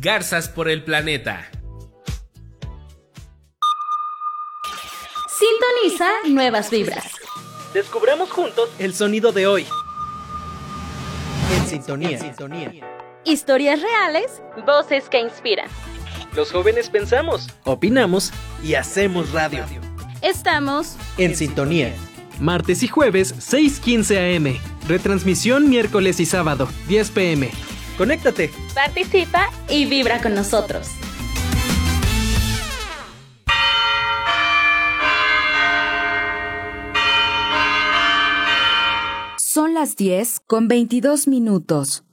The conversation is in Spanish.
Garzas por el planeta. Sintoniza nuevas vibras. Descubramos juntos el sonido de hoy. En sintonía. Historias reales, voces que inspiran. Los jóvenes pensamos, opinamos y hacemos radio. Estamos En sintonía. Martes y jueves, 6:15 a.m. Retransmisión miércoles y sábado, 10 p.m. Conéctate. Participa y vibra con nosotros. Son las 10:22 minutos.